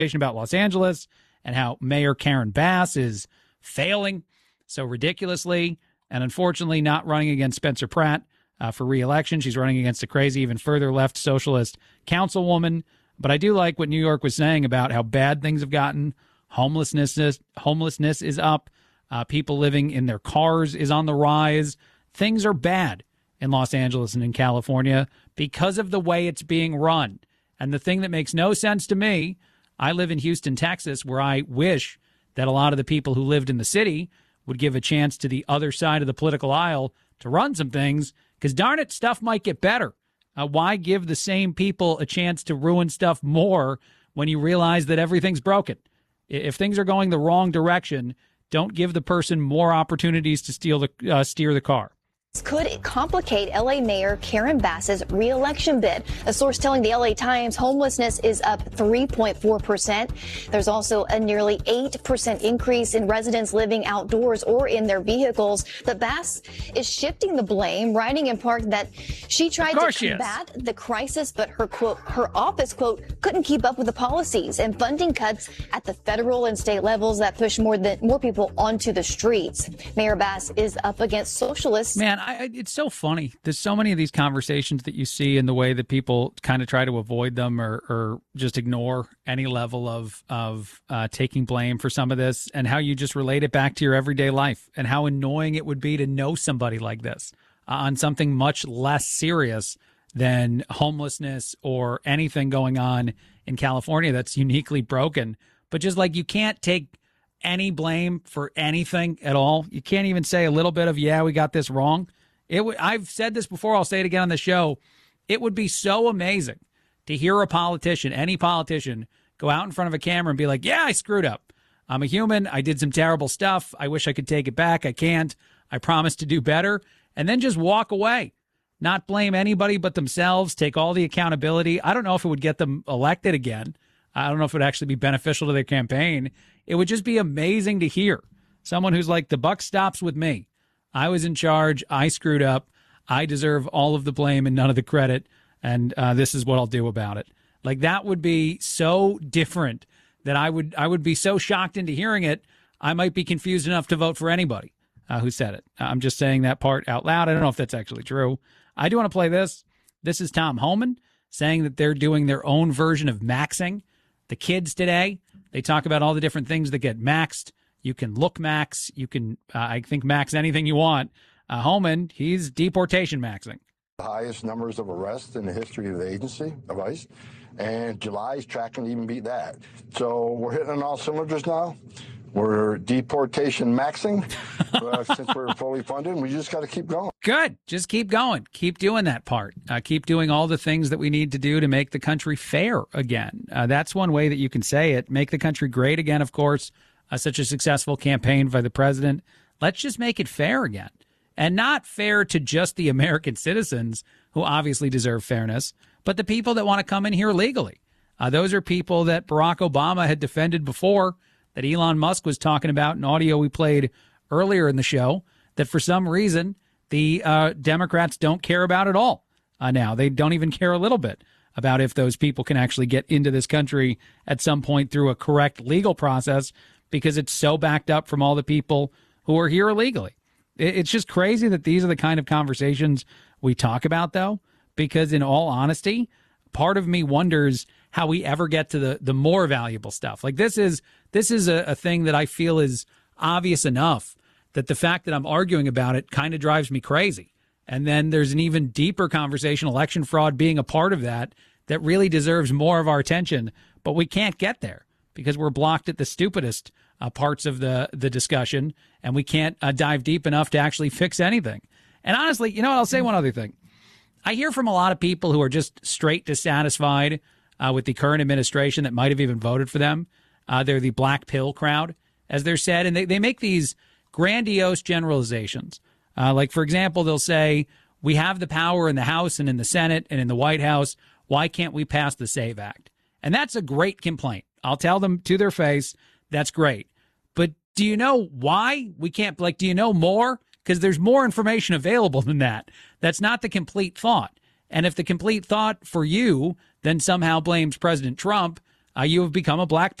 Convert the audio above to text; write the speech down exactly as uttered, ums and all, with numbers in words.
about Los Angeles and how Mayor Karen Bass is failing so ridiculously and unfortunately not running against Spencer Pratt uh, for re-election. She's running against a crazy, even further left socialist councilwoman. But I do like what New York was saying about how bad things have gotten. Homelessness is, homelessness is up. Uh, people living in their cars is on the rise. Things are bad in Los Angeles and in California because of the way it's being run. And the thing that makes no sense to me, I live in Houston, Texas, where I wish that a lot of the people who lived in the city would give a chance to the other side of the political aisle to run some things, because darn it, stuff might get better. Uh, why give the same people a chance to ruin stuff more when you realize that everything's broken? If things are going the wrong direction, don't give the person more opportunities to steal the uh, steer the car. Could it complicate L A Mayor Karen Bass's re-election bid? A source telling the L A Times homelessness is up three point four percent. There's also a nearly eight percent increase in residents living outdoors or in their vehicles. But Bass is shifting the blame, writing in part that she tried to combat the crisis, but her quote, her office, quote, couldn't keep up with the policies and funding cuts at the federal and state levels that push more than more people onto the streets. Mayor Bass is up against socialists. Man, I, it's so funny. There's so many of these conversations that you see in the way that people kind of try to avoid them or, or just ignore any level of of uh, taking blame for some of this, and how you just relate it back to your everyday life and how annoying it would be to know somebody like this uh, on something much less serious than homelessness or anything going on in California that's uniquely broken. But just like you can't take any blame for anything at all. You can't even say a little bit of, yeah, we got this wrong. It w- I've said this before. I'll say it again on the show. It would be so amazing to hear a politician, any politician, go out in front of a camera and be like, yeah, I screwed up. I'm a human. I did some terrible stuff. I wish I could take it back. I can't. I promise to do better. And then just walk away, not blame anybody but themselves, take all the accountability. I don't know if it would get them elected again. I don't know if it would actually be beneficial to their campaign. It would just be amazing to hear someone who's like, the buck stops with me. I was in charge. I screwed up. I deserve all of the blame and none of the credit. And uh, this is what I'll do about it. Like, that would be so different that I would I would be so shocked into hearing it. I might be confused enough to vote for anybody uh, who said it. I'm just saying that part out loud. I don't know if that's actually true. I do want to play this. This is Tom Homan saying that they're doing their own version of maxing. The kids today, they talk about all the different things that get maxed. You can look max. You can, uh, I think, max anything you want. Uh, Homan, he's deportation maxing. The highest numbers of arrests in the history of the agency of ICE, and July's tracking to even beat that. So we're hitting on all cylinders now. We're deportation maxing uh, since we're fully funded. We just got to keep going. Good. Just keep going. Keep doing that part. Uh, keep doing all the things that we need to do to make the country fair again. Uh, that's one way that you can say it. Make the country great again, of course. Uh, such a successful campaign by the president. Let's just make it fair again. And not fair to just the American citizens who obviously deserve fairness, but the people that want to come in here legally. Uh, those are people that Barack Obama had defended before, that Elon Musk was talking about in audio we played earlier in the show, that for some reason the uh, Democrats don't care about at all uh, now. They don't even care a little bit about if those people can actually get into this country at some point through a correct legal process, because it's so backed up from all the people who are here illegally. It's just crazy that these are the kind of conversations we talk about, though, because in all honesty, part of me wonders how we ever get to the, the more valuable stuff. Like this is this is a, a thing that I feel is obvious enough that the fact that I'm arguing about it kind of drives me crazy. And then there's an even deeper conversation, election fraud being a part of that, that really deserves more of our attention. But we can't get there because we're blocked at the stupidest uh, parts of the, the discussion, and we can't uh, dive deep enough to actually fix anything. And honestly, you know what? I'll say one other thing. I hear from a lot of people who are just straight dissatisfied uh, with the current administration that might have even voted for them. Uh, they're the black pill crowd, as they're said, and they, they make these grandiose generalizations. Uh, like, for example, they'll say, we have the power in the House and in the Senate and in the White House. Why can't we pass the SAVE Act? And that's a great complaint. I'll tell them to their face, that's great. But do you know why we can't, like, do you know more? Because there's more information available than that. That's not the complete thought. And if the complete thought for you then somehow blames President Trump, uh, you have become a black